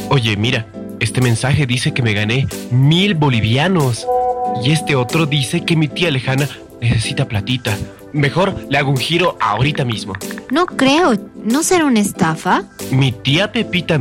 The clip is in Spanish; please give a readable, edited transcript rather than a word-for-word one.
Oye, mira, este mensaje dice que me gané 1,000 bolivianos. Y este otro dice que mi tía lejana necesita platita. Mejor le hago un giro ahorita mismo. No creo. ¿No será una estafa? Mi tía Pepita